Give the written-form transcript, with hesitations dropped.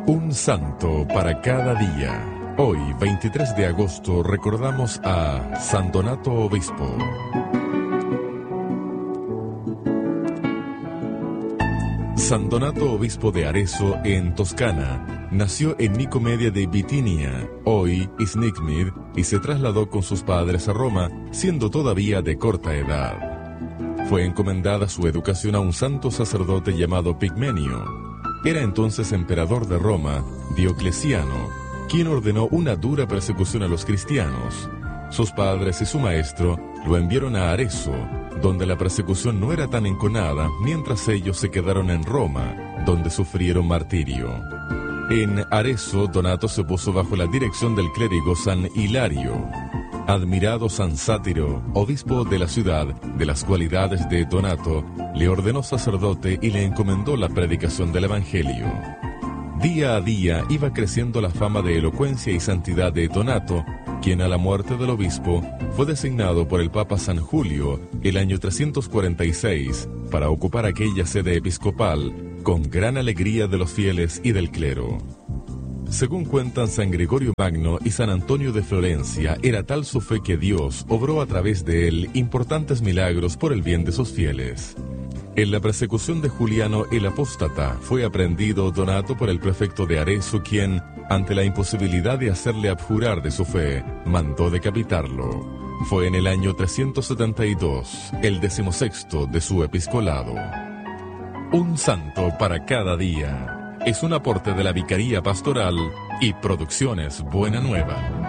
Un santo para cada día. Hoy, 23 de agosto, recordamos a San Donato Obispo. San Donato Obispo de Arezzo, en Toscana, nació en Nicomedia de Bitinia, hoy Iznikmid, y se trasladó con sus padres a Roma, siendo todavía de corta edad. Fue encomendada su educación a un santo sacerdote llamado Pigmenio. Era entonces emperador de Roma, Diocleciano, quien ordenó una dura persecución a los cristianos. Sus padres y su maestro lo enviaron a Arezzo, donde la persecución no era tan enconada, mientras ellos se quedaron en Roma, donde sufrieron martirio. En Arezzo, Donato se puso bajo la dirección del clérigo San Hilario. Admirado San Sátiro, obispo de la ciudad, de las cualidades de Donato, le ordenó sacerdote y le encomendó la predicación del Evangelio. Día a día iba creciendo la fama de elocuencia y santidad de Donato, quien a la muerte del obispo fue designado por el Papa San Julio el año 346 para ocupar aquella sede episcopal con gran alegría de los fieles y del clero. Según cuentan San Gregorio Magno y San Antonio de Florencia, era tal su fe que Dios obró a través de él importantes milagros por el bien de sus fieles. En la persecución de Juliano el Apóstata fue aprehendido Donato por el prefecto de Arezzo, quien, ante la imposibilidad de hacerle abjurar de su fe, mandó decapitarlo. Fue en el año 372, el 16º de su episcolado. Un santo para cada día. Es un aporte de la Vicaría Pastoral y Producciones Buena Nueva.